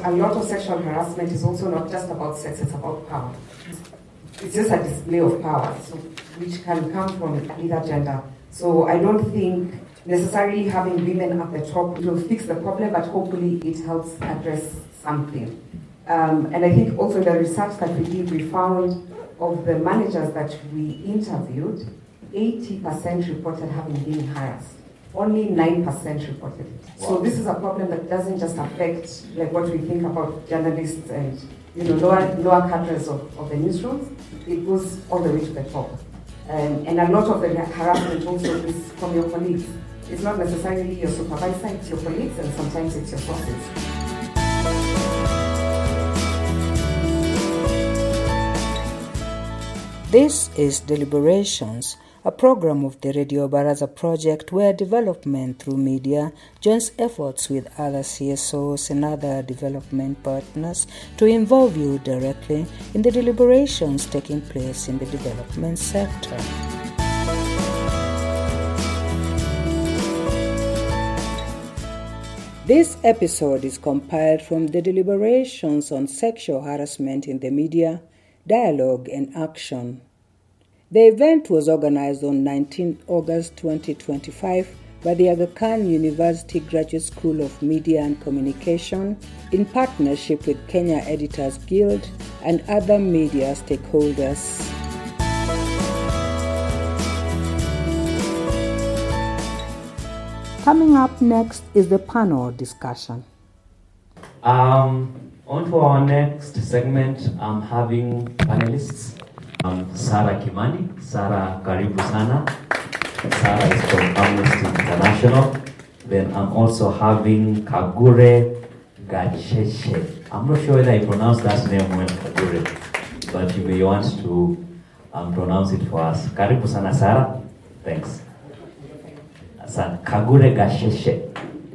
a lot of sexual harassment is also not just about sex, it's about power. It's just a display of power, so, which can come from either gender. So I don't think necessarily having women at the top will fix the problem, but hopefully it helps address something. And I think also the research that we did, we found of the managers that we interviewed, 80% reported having been harassed. Only 9% reported it. Wow. So this is a problem that doesn't just affect like what we think about journalists and lower cadres of the newsrooms. It goes all the way to the top. And a lot of the harassment also is from your colleagues. It's not necessarily your supervisor, it's your colleagues, and sometimes it's your bosses. This is Deliberations, a program of the Radio Baraza project where development through media joins efforts with other CSOs and other development partners to involve you directly in the deliberations taking place in the development sector. This episode is compiled from the deliberations on sexual harassment in the media, dialogue and action. The event was organized on 19 August 2025 by the Aga Khan University Graduate School of Media and Communication in partnership with Kenya Editors Guild and other media stakeholders. Coming up next is the panel discussion. On to our next segment, I'm having panelists. Sarah Kimani. Sarah, karibu sana. Sarah is from Amnesty International. Then I'm also having Kagure Gacheshe. I'm not sure whether I pronounced that name well, Kagure, but you may want to pronounce it for us. Karibu sana, Sarah. Thanks. Kagure Gacheshe.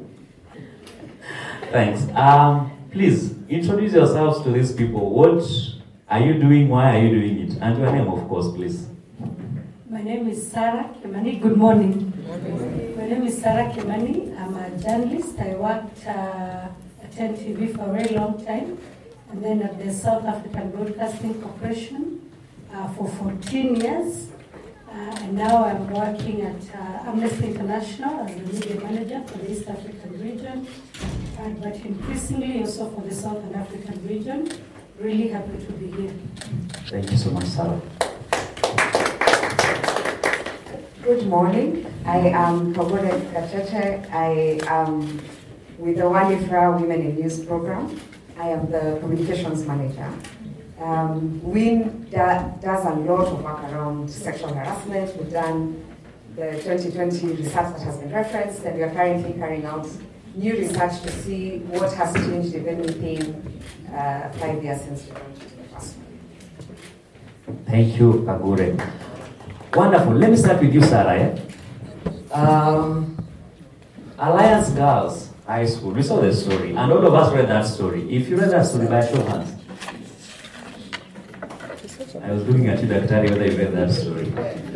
Thanks. Please introduce yourselves to these people. What are you doing? Why are you doing it? And your name, of course, please. My name is Sarah Kimani. Good morning. My name is Sarah Kimani. I'm a journalist. I worked at NTV for a very long time, and then at the South African Broadcasting Corporation for 14 years. And now I'm working at Amnesty International as the media manager for the East African region, but increasingly also for the Southern African region. Really happy to be here. Thank you so much, Sarah. Good morning. I am Kagure Gacheshe. I am with the WANIFRA Women in News program. I am the communications manager. WIN does a lot of work around sexual harassment. We've done the 2020 research that has been referenced, and we are currently carrying out new research to see what has changed, if anything, 5 years since we launched the first one. Thank you, Kagure. Wonderful. Let me start with you, Sarah. Alliance Girls High School. We saw the story, and all of us read that story. If you read that story, by show of hands. I was looking at you, Daktari, whether you read that story.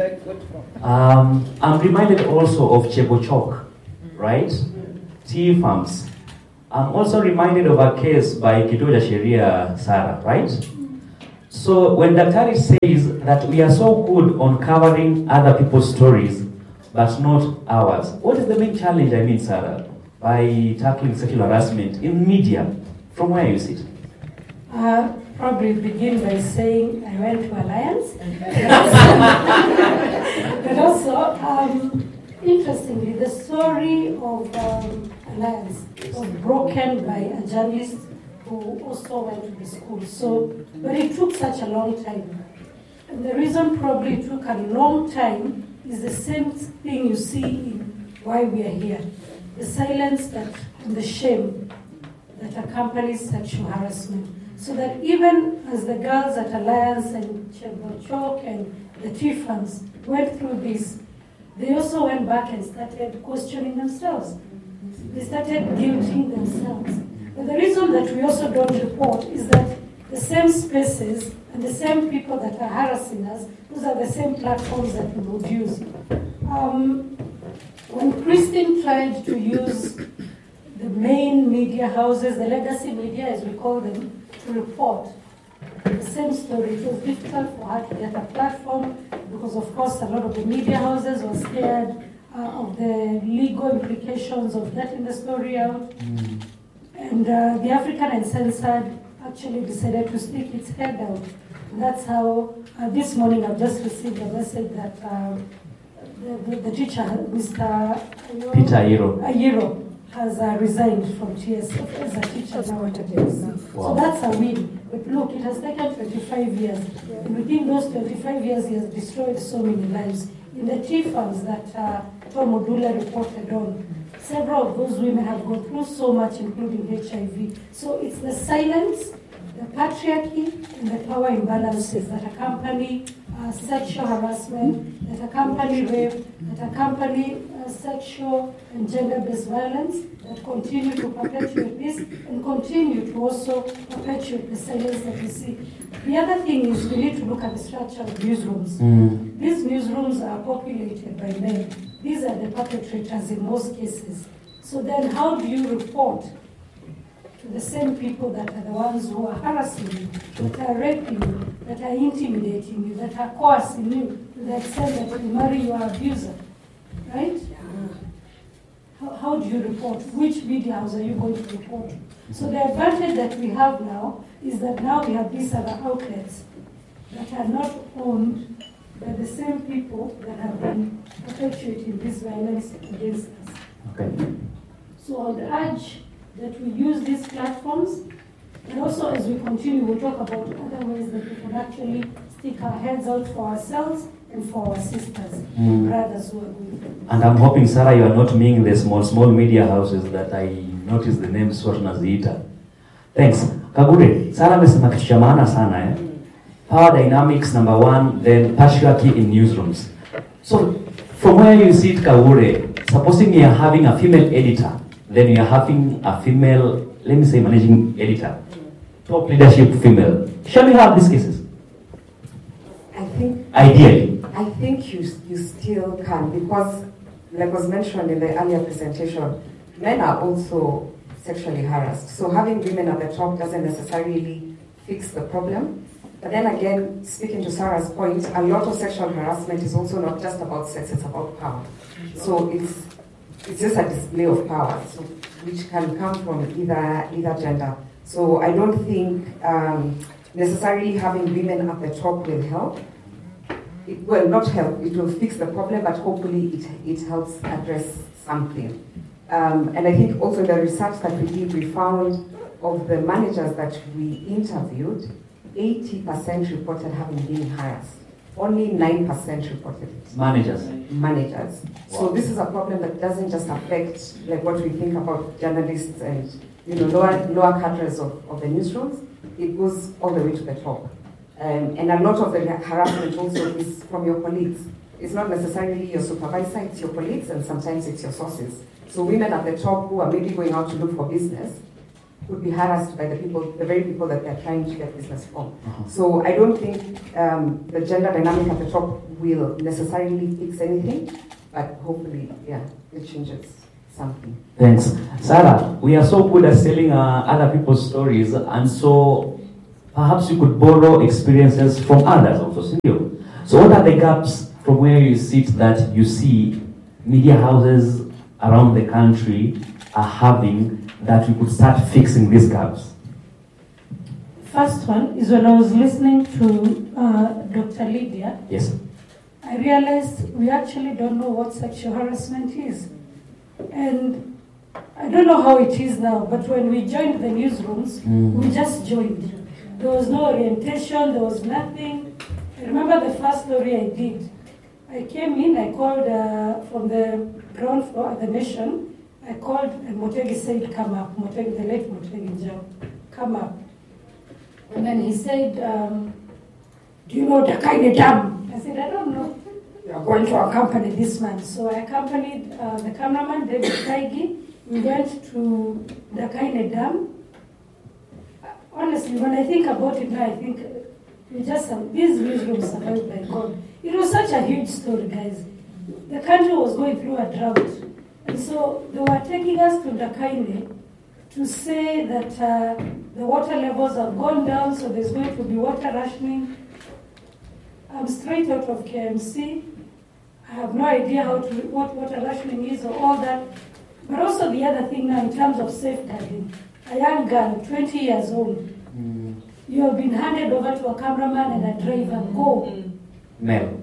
I'm reminded also of Chebochok, right? Tea farms. I'm also reminded of a case by Kitoja Sheria, Sarah, right? So when Daktari says that we are so good on covering other people's stories, but not ours, what is the main challenge, Sarah, by tackling sexual harassment in media, from where you sit? Probably begin by saying I went to Alliance. But also, interestingly, the story of Alliance was broken by a journalist who also went to the school. But it took such a long time. And the reason probably it took a long time is the same thing you see in why we are here. The silence and the shame that accompanies sexual harassment. So that even as the girls at Alliance and Chebochok and the tea farms went through this, they also went back and started questioning themselves. They started guilting themselves. But the reason that we also don't report is that the same spaces and the same people that are harassing us, those are the same platforms that we would use. When Christine tried to use the main media houses, the legacy media as we call them, to report the same story. It was difficult for her to get a platform because, of course, a lot of the media houses were scared of the legal implications of getting the story out. And the African Uncensored actually decided to stick its head out. And that's how, this morning I've just received a message that the teacher, Mr. Peter Ayiro, has resigned from TSF as a teacher nowadays. Wow. So that's a win. But look, it has taken 25 years. And within those 25 years, he has destroyed so many lives. In the tree farms that Tom Odula reported on, several of those women have gone through so much, including HIV. So it's the silence, the patriarchy, and the power imbalances that accompany sexual harassment, that accompany rape, that accompany sexual and gender-based violence, that continue to perpetuate this and continue to also perpetuate the silence that we see. The other thing is we need to look at the structure of newsrooms. These newsrooms are populated by men. These are the perpetrators in most cases. So then how do you report to the same people that are the ones who are harassing you, that are raping you, that are intimidating you, that are coercing you, to the extent that you marry your abuser, right? How do you report? Which media house are you going to report to? So the advantage that we have now is that now we have these other outlets that are not owned by the same people that have been perpetuating this violence against us. Okay. So I would urge that we use these platforms, and also as we continue, we'll talk about other ways that we can actually stick our heads out for ourselves and for our sisters, brothers who are going through. And I'm hoping, Sarah, you are not meaning the small media houses that I noticed the names sort naziita. Thanks. Kagure, Sarah amesema kitu cha maana sana Power dynamics, number one, then patriarchy in newsrooms. So, from where you sit, Kagure, supposing you are having a female editor, then you are having a female, let me say, managing editor, top leadership female. Shall we have these cases? I think ideally. I think you still can, because, like was mentioned in the earlier presentation, men are also sexually harassed. So having women at the top doesn't necessarily fix the problem. But then again, speaking to Sarah's point, a lot of sexual harassment is also not just about sex, it's about power. So it's just a display of power, so, which can come from either gender. So I don't think necessarily having women at the top will help. It will not help, it will fix the problem, but hopefully it helps address something. And I think also the research that we did, we found of the managers that we interviewed, 80% reported having been harassed. Only 9% reported it. Managers. Wow. So this is a problem that doesn't just affect like what we think about journalists and lower cadres of the newsrooms. It goes all the way to the top. And a lot of the harassment also is from your colleagues. It's not necessarily your supervisor, it's your colleagues, and sometimes it's your sources. So women at the top who are maybe going out to look for business could be harassed by the very people that they're trying to get business from. So I don't think the gender dynamic at the top will necessarily fix anything, but hopefully, it changes something. Thanks. Sarah, we are so good at telling other people's stories, and so perhaps you could borrow experiences from others also. So what are the gaps from where you sit that you see media houses around the country are having that we could start fixing these gaps? First one is when I was listening to Dr. Lydia. Yes. I realized we actually don't know what sexual harassment is. And I don't know how it is now, but when we joined the newsrooms, we just joined. There was no orientation, there was nothing. I remember the first story I did. I came in, I called from the ground floor at the Nation. I called and Motegi said, come up. Motegi, the late Motegi Njau, come up. And then he said, do you know Dakaine Dam? I said, I don't know. You are going to accompany this man. So I accompanied the cameraman, David Kaigi. We went to Dakaine Dam. Honestly, when I think about it now, I think these newsrooms survived by God. It was such a huge story, guys. The country was going through a drought. And so they were taking us to Dakaine to say that the water levels have gone down, so there's going to be water rationing. I'm straight out of KMC. I have no idea what water rationing is or all that. But also the other thing now in terms of safeguarding. A young girl, 20 years old, you have been handed over to a cameraman and a driver. Go. Male.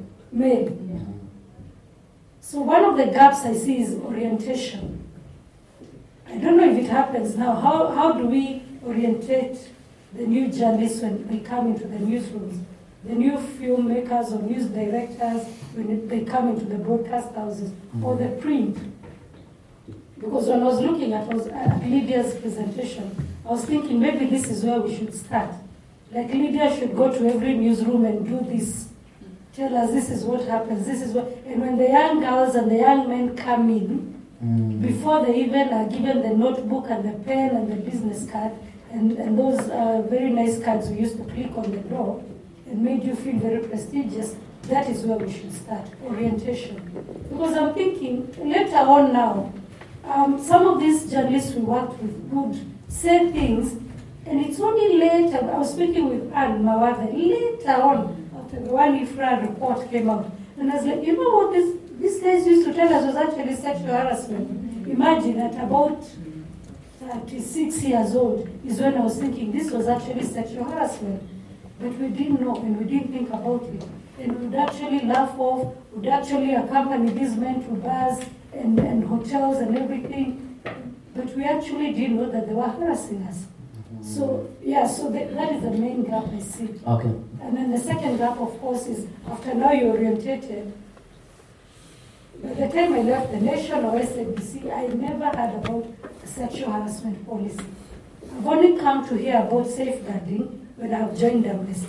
So one of the gaps I see is orientation. I don't know if it happens now. How do we orientate the new journalists when they come into the newsrooms? The new filmmakers or news directors when they come into the broadcast houses or the print. Because when I was looking at Lydia's presentation, I was thinking maybe this is where we should start. Like Lydia should go to every newsroom and do this. Tell us this is what happens, this is what... And when the young girls and the young men come in, before they even are given the notebook and the pen and the business card, and those very nice cards we used to click on the door, and made you feel very prestigious, that is where we should start, orientation. Because I'm thinking, later on now, some of these journalists we worked with would say things, and it's only later, I was speaking with Anne Mawathe, later on, after the one IFRA report came out, and I was like, you know what these guys used to tell us was actually sexual harassment. Imagine at about 36 years old is when I was thinking this was actually sexual harassment. But we didn't know and we didn't think about it. And we would actually laugh off, would actually accompany these men to bars and hotels and everything. But we actually didn't know that they were harassing us. So, yeah, so that is the main gap I see. Okay. And then the second gap, of course, is after now you're orientated. By the time I left the Nation or SABC, I never heard about a sexual harassment policy. I've only come to hear about safeguarding when I've joined Amnesty.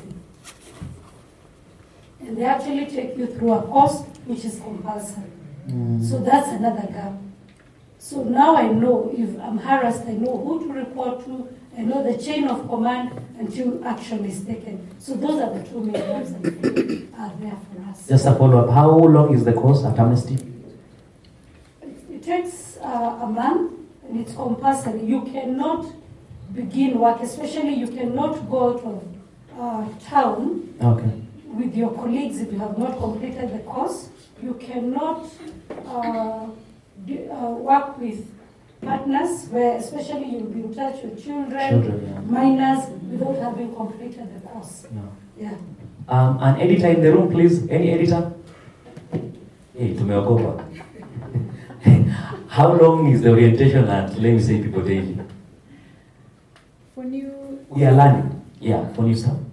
And they actually take you through a course which is compulsory. So that's another gap. So now I know if I'm harassed, I know who to report to, I know the chain of command until action is taken. So those are the two main gaps I think are there for us. Just a follow-up. How long is the course at Amnesty? It takes a month and it's compulsory. You cannot begin work, especially you cannot go out of town with your colleagues if you have not completed the course. You cannot work with partners where especially you'll be in touch with children, minors, without having completed the course. Yeah. An editor in the room, please. Any editor? Hey, tumeogopa. How long is the orientation at, let me say, People Daily? For new... We are learning. Yeah, for new stuff.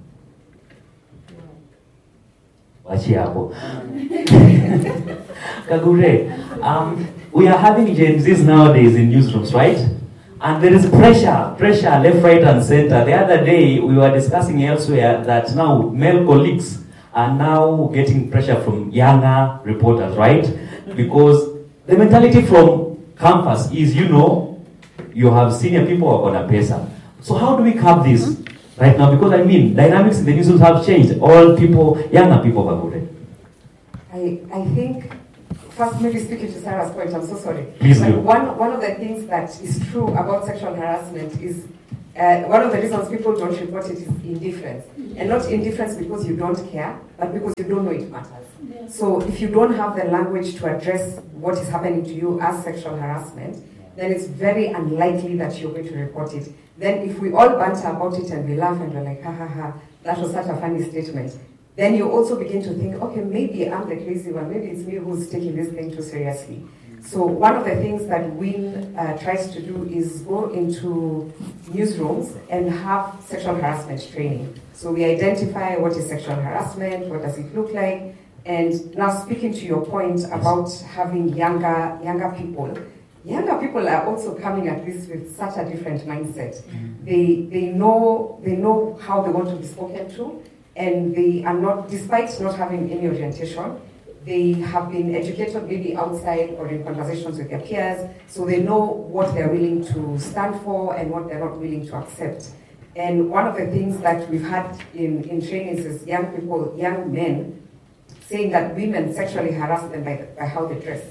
Kagure, we are having Gen Zs nowadays in newsrooms, right? And there is pressure left, right, and center. The other day, we were discussing elsewhere that now male colleagues are now getting pressure from younger reporters, right? Because the mentality from campus is, you have senior who are on a pesa. So how do we curb this right now? Because dynamics in the newsrooms have changed. All people, younger people are good. I think, first maybe speaking to Sarah's point, I'm so sorry. Please do. One of the things that is true about sexual harassment is one of the reasons people don't report it is indifference. And not indifference because you don't care, but because you don't know it matters. Yeah. So if you don't have the language to address what is happening to you as sexual harassment, then it's very unlikely that you're going to report it. Then if we all banter about it and we laugh and we're like, ha ha ha, that was such a funny statement, then you also begin to think, okay, maybe I'm the crazy one, maybe it's me who's taking this thing too seriously. So one of the things that WIN tries to do is go into newsrooms and have sexual harassment training. So we identify what is sexual harassment, what does it look like, and now speaking to your point about having younger people are also coming at this with such a different mindset. They know how they want to be spoken to, and they are not, despite not having any orientation, they have been educated maybe outside or in conversations with their peers, so they know what they're willing to stand for and what they're not willing to accept. And one of the things that we've had in trainings is young men, saying that women sexually harass them by how they dress.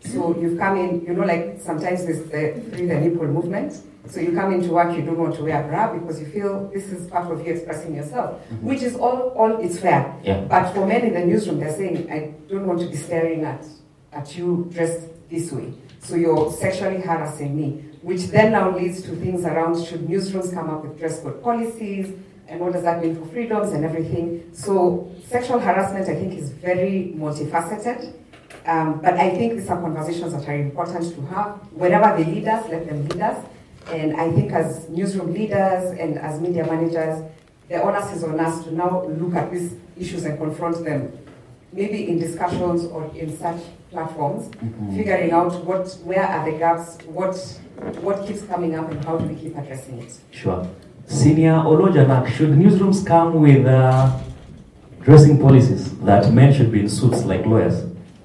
So you've come in, like sometimes there's the free the nipple movement. So you come into work, you don't want to wear a bra because you feel this is part of you expressing yourself, which is all it's fair. Yeah. But for men in the newsroom, they're saying, I don't want to be staring at you dressed this way. So you're sexually harassing me, which then now leads to things around should newsrooms come up with dress code policies, and what does that mean for freedoms and everything. So sexual harassment, I think, is very multifaceted. But I think these are conversations that are important to have. Wherever they lead us, let them lead us. And I think as newsroom leaders and as media managers, the onus is on us to now look at these issues and confront them, maybe in discussions or in such platforms, figuring out where are the gaps, what keeps coming up, and how do we keep addressing it. Sure. Senior Olojanak, should newsrooms come with dressing policies that men should be in suits like lawyers?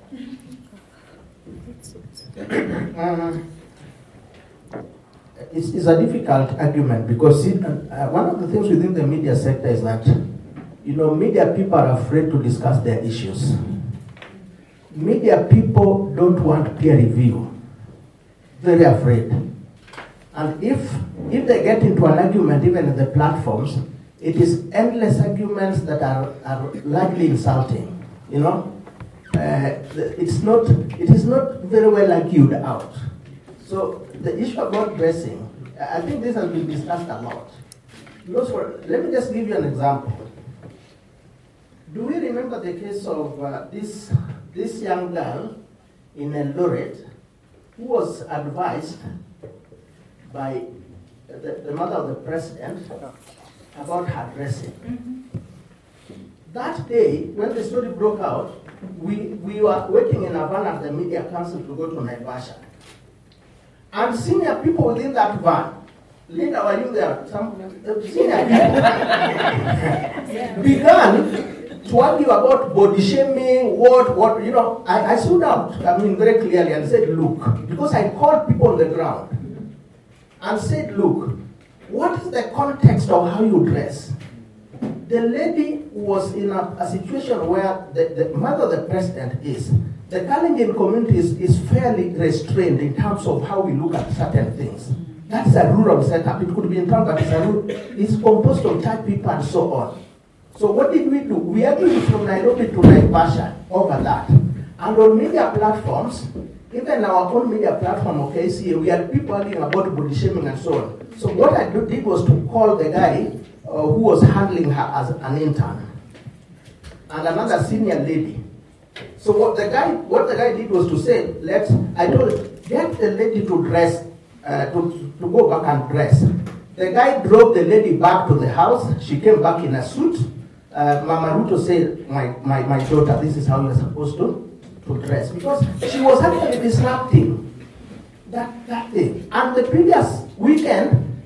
It's a difficult argument because one of the things within the media sector is that, media people are afraid to discuss their issues. Media people don't want peer review. Very afraid. And if they get into an argument, even in the platforms, it is endless arguments that are largely insulting. It is not very well argued out. So the issue about dressing, I think this has been discussed a lot. Let me just give you an example. Do we remember the case of this young girl in Eldoret who was advised by the mother of the president about her dressing? That day, when the story broke out, we were waiting in Havana at the Media Council to go to Naivasha. And senior people within that van, Linda, were you there? Some senior people began to argue about body shaming, I stood out, very clearly and said, look, because I called people on the ground and said, look, what is the context of how you dress? The lady was in a situation where the mother of the president is. The Kalenjin community is fairly restrained in terms of how we look at certain things. That's a rural setup. It could be in town, but it's composed of church people and so on. So what did we do? We argued from Nairobi to Naivasha over that. And on media platforms, even our own media platform of KCA, we had people arguing about body shaming and so on. So what I did was to call the guy who was handling her as an intern and another senior lady. So what the guy did was to say, I told him, get the lady to dress, to go back and dress. The guy drove the lady back to the house. She came back in a suit. Mama Ruto said, my daughter, this is how you're supposed to dress. Because she was actually disrupting that thing. And the previous weekend,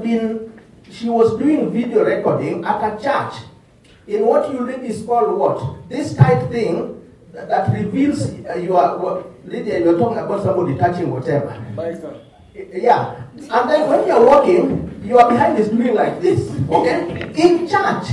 she was doing video recording at a church in what you read is called what? This tight thing that reveals Lydia, you're talking about somebody touching whatever. Yeah. And then when you're walking, your behind is doing like this. Okay? In church.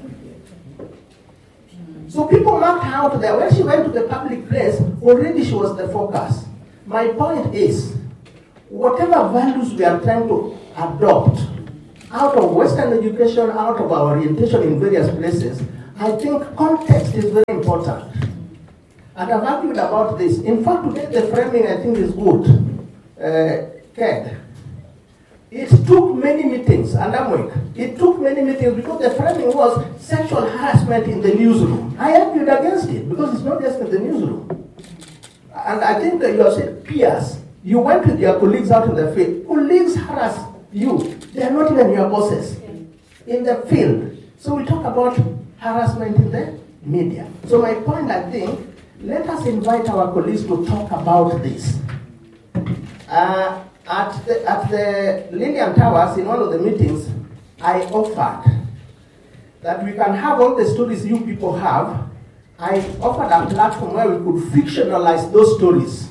So people marked her out there. When she went to the public place, already she was the focus. My point is, whatever values we are trying to adopt out of Western education, out of our orientation in various places, I think context is very important. And I've argued about this. In fact, today the framing I think is good. Ked. It took many meetings, and it took many meetings because the framing was sexual harassment in the newsroom. I argued against it because it's not just in the newsroom. And I think that you have said peers. You went with your colleagues out in the field. Colleagues harass you. They are not even your bosses in the field. So we talk about harassment in the media. So my point, I think, let us invite our colleagues to talk about this. At the Lillian Towers, in one of the meetings, I offered that we can have all the stories you people have. I offered a platform where we could fictionalize those stories.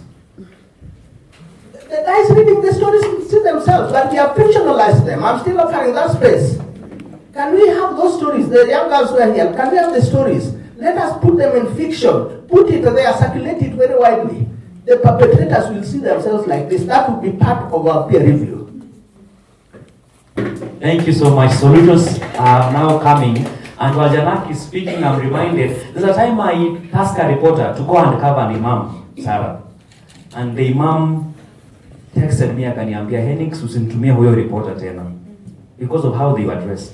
The guys reading the stories see themselves, but we have fictionalized them. I'm still offering that space. Can we have those stories? The young girls who are here, can we have the stories? Let us put them in fiction. Put it there, circulate it very widely. the perpetrators will see themselves like this. That will be part of our peer review. Thank you so much. Solutions are now coming. And while Janak is speaking, I'm reminded, there's a time I tasked a reporter to go and cover an imam, Sarah. And the imam texted me akaniambia, Henix, usinitumie huyo reporter tena. Because of how they were dressed.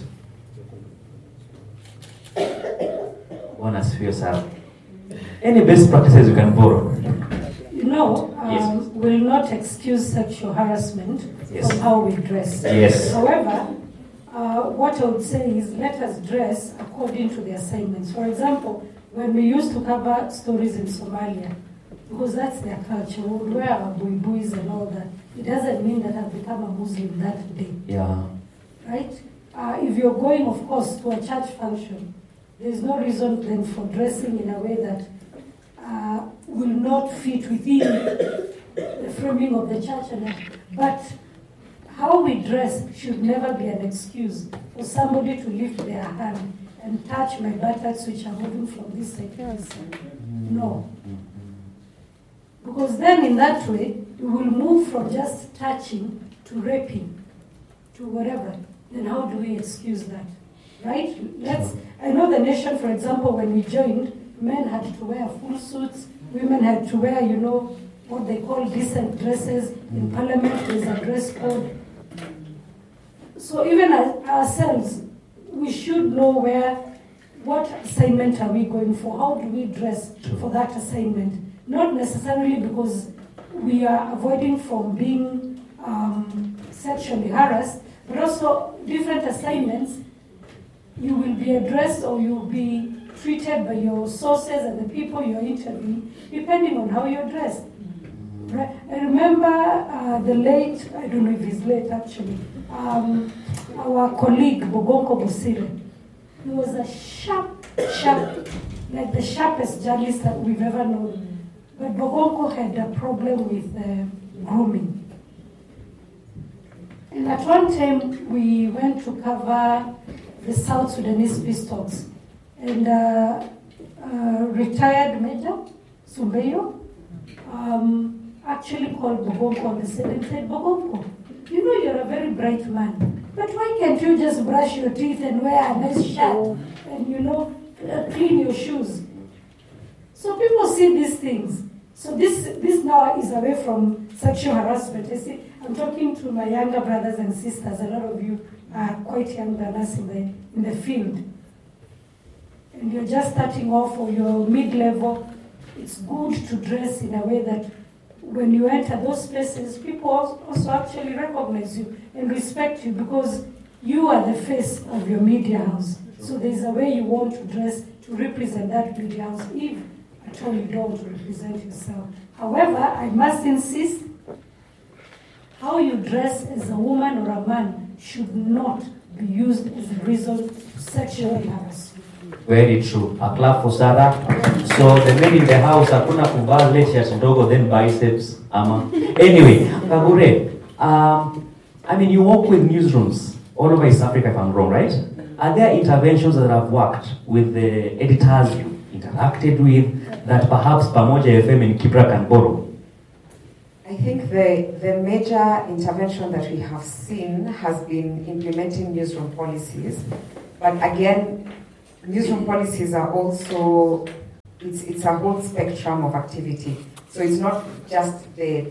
Bwana asifiwe sana. Any best practices you can borrow? You know, Yes. will not excuse sexual harassment Yes. from how we dress. Yes. However, what I would say is let us dress according to the assignments. For example, when we used to cover stories in Somalia, because that's their culture, we would wear our buibus and all that. It doesn't mean that I've become a Muslim that day. Yeah. Right? If you're going, of course, to a church function, there's no reason then for dressing in a way that will not fit within the framing of the church. But how we dress should never be an excuse for somebody to lift their hand and touch my buttocks, which are moving from this side to this side. No. Because then in that way, we will move from just touching to raping, to whatever. Then how do we excuse that? Right? I know the nation, for example, when we joined, men had to wear full suits, women had to wear, what they call decent dresses. In parliament, there's a dress code. So even ourselves, we should know what assignment are we going for? How do we dress for that assignment? Not necessarily because we are avoiding from being sexually harassed, but also different assignments. You will be addressed or you will be treated by your sources and the people you're interviewing, depending on how you're dressed. Right? I remember the late, I don't know if he's late actually, our colleague, Bogonko Bosire. He was a sharp, like the sharpest journalist that we've ever known. But Bogonko had a problem with grooming. And at one time, we went to cover the South Sudanese peace talks. And retired Major Sumbeyo actually called Bogonko on the set and said, Bogonko, you're a very bright man, but why can't you just brush your teeth and wear a nice shirt and, clean your shoes? So people see these things. So this now is away from sexual harassment. I'm talking to my younger brothers and sisters. A lot of you are quite young than us in the field. And you're just starting off or you're mid-level. It's good to dress in a way that when you enter those places, people also actually recognize you and respect you because you are the face of your media house. So there's a way you want to dress to represent that media house, if at all you don't want to represent yourself. However, I must insist, how you dress as a woman or a man should not be used as a reason to sexually harass you. Very true. A clap for Sarah. So the men in the house, hakuna kuvaa lectures ndogo then biceps. Anyway, Kagure, you work with newsrooms all over East Africa, if I'm wrong, right? Are there interventions that have worked with the editors you interacted with that perhaps Pamoja FM and Kibra can borrow? I think the major intervention that we have seen has been implementing newsroom policies. But again, newsroom policies are also, it's a whole spectrum of activity. So it's not just the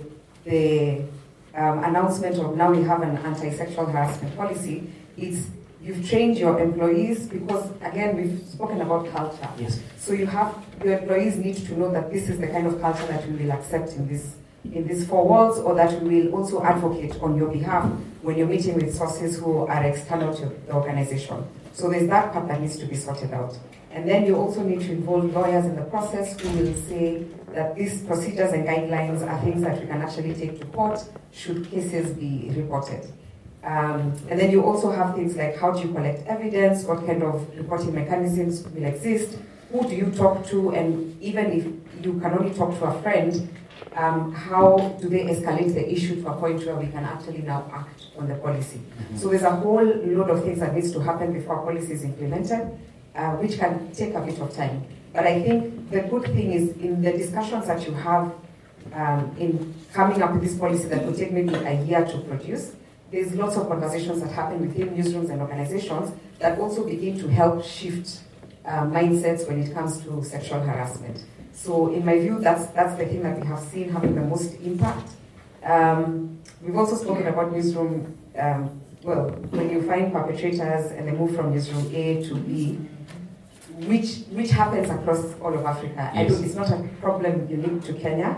announcement of now we have an anti-sexual harassment policy. It's you've trained your employees because, again, we've spoken about culture. Yes. So your employees need to know that this is the kind of culture that we will accept in these four walls, or that we will also advocate on your behalf when you're meeting with sources who are external to the organization. So there's that part that needs to be sorted out. And then you also need to involve lawyers in the process who will say that these procedures and guidelines are things that we can actually take to court should cases be reported. And then you also have things like how do you collect evidence, what kind of reporting mechanisms will exist, who do you talk to, and even if you can only talk to a friend, how do they escalate the issue to a point where we can actually now act on the policy. So there's a whole load of things that needs to happen before policy is implemented, which can take a bit of time. But I think the good thing is in the discussions that you have in coming up with this policy that will take maybe a year to produce, there's lots of conversations that happen within newsrooms and organizations that also begin to help shift mindsets when it comes to sexual harassment. So in my view, that's the thing that we have seen having the most impact. We've also spoken about newsroom, when you find perpetrators and they move from newsroom A to B, which happens across all of Africa. Yes. It's not a problem unique to Kenya.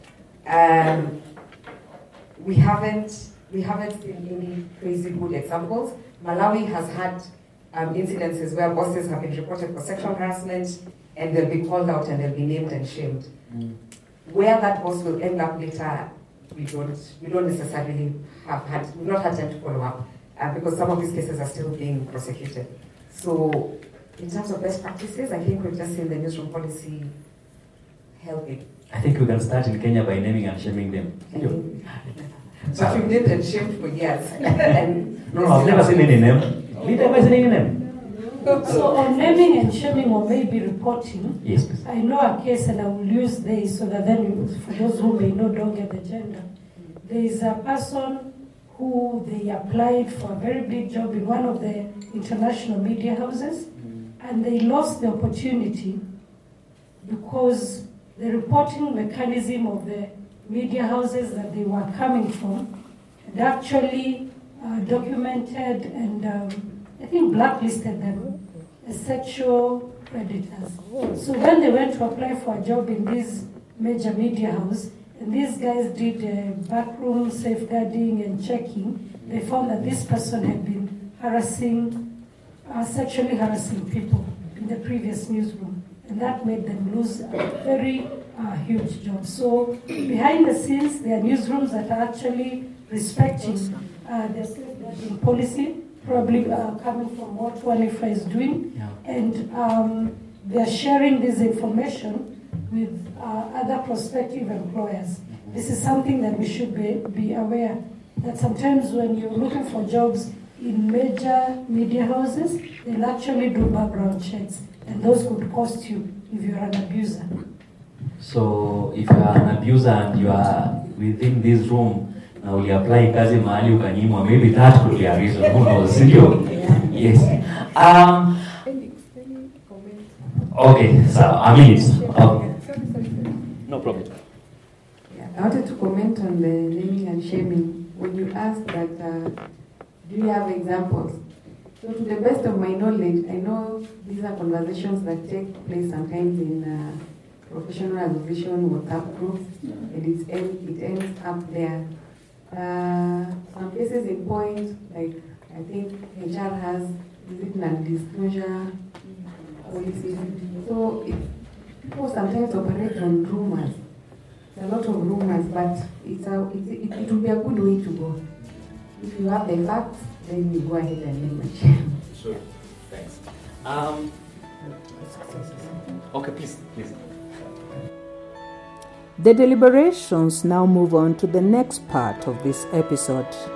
We haven't seen any crazy good examples. Malawi has had incidences where bosses have been reported for sexual harassment and they'll be called out and they'll be named and shamed. Where that boss will end up later, we don't necessarily we've not had time to follow up because some of these cases are still being prosecuted. So in terms of best practices, I think we've just seen the newsroom policy helping. I think we can start in Kenya by naming and shaming them. But we've named and shamed for years. No, I've never seen any name. Linda, have I seen any name? So on naming and shaming or maybe reporting, yes, please. I know a case and I will use this so that then for those who may know don't get the gender. There is a person who they applied for a very big job in one of the international media houses and they lost the opportunity because the reporting mechanism of the media houses that they were coming from had actually documented and I think blacklisted them as sexual predators. So when they went to apply for a job in this major media house, and these guys did backroom safeguarding and checking, they found that this person had been sexually harassing people in the previous newsroom. And that made them lose a very huge job. So behind the scenes, there are newsrooms that are actually respecting their safeguarding policy, probably coming from what WANIFA is doing. Yeah. And they're sharing this information with other prospective employers. This is something that we should be aware that sometimes when you're looking for jobs in major media houses, they'll actually do background checks, and those could cost you if you're an abuser. So if you are an abuser and you are within this room, now you apply kazi mahali ukanyimwa, maybe that could be a reason. Who knows? Yes. Okay, so a minute. No problem. Yeah, I wanted to comment on the naming and shaming. When you asked that, do you have examples? So to the best of my knowledge, I know these are conversations that take place sometimes in professional association WhatsApp groups, and it ends up there. Some cases in point, like I think HR has non-disclosure policies. So people sometimes operate on rumors. It's a lot of rumors, but it will be a good way to go. If you have the facts, then you go ahead and name and share. Sure. Thanks. Okay, please. The deliberations now move on to the next part of this episode.